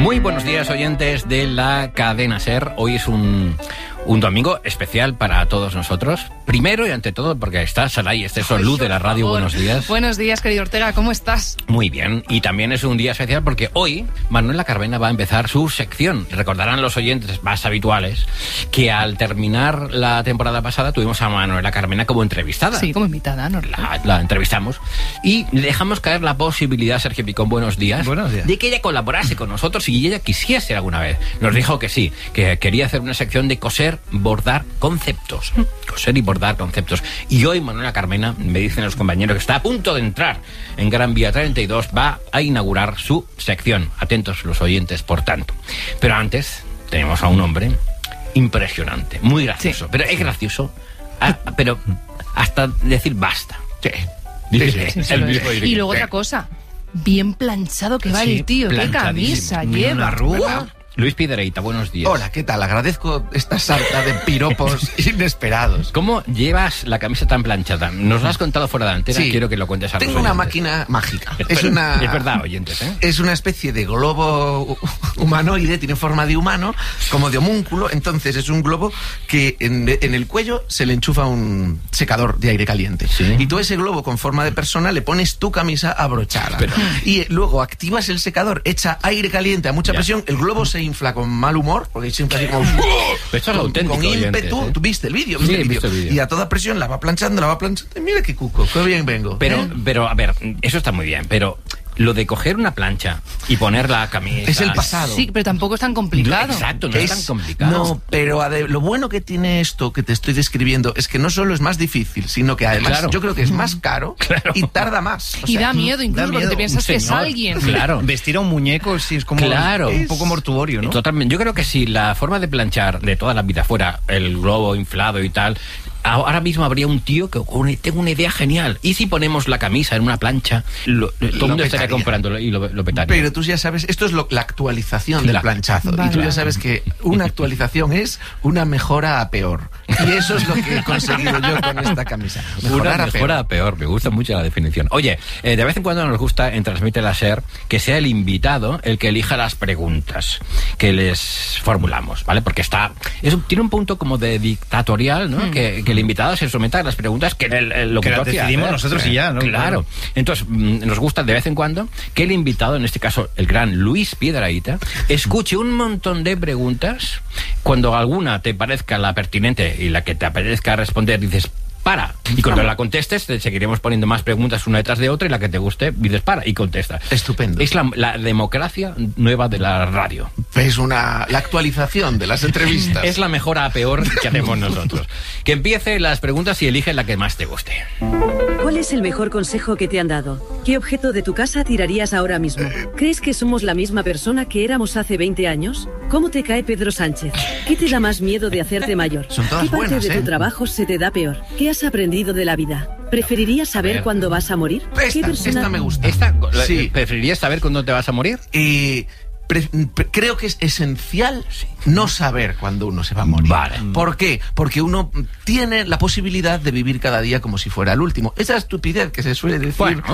Muy buenos días, oyentes de la cadena SER. Hoy es un domingo especial para todos nosotros. Primero y ante todo porque está Saray, este es Luz de la radio. Buenos días. Buenos días, querido Ortega, ¿cómo estás? Muy bien, y también es un día especial porque hoy Manuela Carmena va a empezar su sección. Recordarán los oyentes más habituales que al terminar la temporada pasada tuvimos a Manuela Carmena como entrevistada. Sí, como invitada, ¿no? La entrevistamos y le dejamos caer la posibilidad, Sergio Picón, buenos días, de que ella colaborase con nosotros si ella quisiese alguna vez. Nos dijo que sí, que quería hacer una sección de coser, bordar conceptos. Coser y bordar conceptos. Y hoy Manuela Carmena, me dicen los compañeros, que está a punto de entrar en Gran Vía 32, va a inaugurar su sección. Atentos los oyentes, por tanto. Pero antes tenemos a un hombre impresionante, muy gracioso. Sí. Pero es gracioso, pero hasta decir basta. Sí. Y luego otra cosa, bien planchado que va el tío, qué camisa lleva. Una arruga. Luis Piedrahita, buenos días. Hola, ¿qué tal? Agradezco esta sarta de piropos inesperados. ¿Cómo llevas la camisa tan planchada? Nos lo has contado fuera de antena, sí. Quiero que lo cuentes a los oyentes. Tengo una máquina mágica. Es verdad, oyentes, ¿eh? Es una especie de globo humanoide, tiene forma de humano, como de homúnculo. Entonces es un globo que en el cuello se le enchufa un secador de aire caliente. ¿Sí? Y tú a ese globo con forma de persona le pones tu camisa abrochada. Y luego activas el secador, echa aire caliente a mucha presión, el globo se infla con mal humor, porque siempre así como esto es auténtico, con ímpetu, ¿eh? ¿Tú viste el vídeo? Sí, he visto el vídeo. Y a toda presión la va planchando, y mira qué cuco, qué bien vengo. Pero a ver, eso está muy bien, pero lo de coger una plancha y poner la camisa es el pasado. Sí, pero tampoco es tan complicado. Exacto, no es tan complicado. No, pero lo bueno que tiene esto que te estoy describiendo es que no solo es más difícil, sino que además yo creo que es más caro y tarda más. Y da miedo incluso, porque te piensas que es alguien. Claro. Vestir a un muñeco sí es como un poco mortuorio, ¿no? Totalmente. Yo creo que si la forma de planchar de toda la vida fuera el globo inflado y tal, ahora mismo habría un tío que tengo una idea genial. ¿Y si ponemos la camisa en una plancha? Todo el mundo estaría comprándolo y lo petaría. Pero tú ya sabes, esto es la actualización del planchazo. Y tú ya sabes que una actualización es una mejora a peor. Y eso es lo que he conseguido yo con esta camisa. Una mejora a peor. Me gusta mucho la definición. Oye, de vez en cuando nos gusta en Transmite la SER que sea el invitado el que elija las preguntas que les formulamos, ¿vale? Porque tiene un punto como de dictatorial, ¿no? Que el invitado se someta a las preguntas que el locutor que decidimos nosotros y ya, ¿no? Claro. Entonces, nos gusta de vez en cuando que el invitado, en este caso el gran Luis Piedrahita, escuche un montón de preguntas. Cuando alguna te parezca la pertinente y la que te apetezca responder, dices para. Y cuando la contestes, te seguiremos poniendo más preguntas una detrás de otra y la que te guste, dices para y contestas. Estupendo. Es la democracia nueva de la radio. Es la actualización de las entrevistas. Es la mejora a peor que hacemos nosotros. Que empiece las preguntas y elige la que más te guste. ¿Cuál es el mejor consejo que te han dado? ¿Qué objeto de tu casa tirarías ahora mismo? ¿Crees que somos la misma persona que éramos hace 20 años? ¿Cómo te cae Pedro Sánchez? ¿Qué te da más miedo de hacerte mayor? Son todas ¿Qué parte buenas, de tu trabajo se te da peor? ¿Qué has aprendido de la vida? ¿Preferirías saber cuándo vas a morir? Esta me gusta. Sí. ¿Preferirías saber cuándo te vas a morir? Creo que es esencial no saber cuándo uno se va a morir. Vale. ¿Por qué? Porque uno tiene la posibilidad de vivir cada día como si fuera el último. Esa estupidez que se suele decir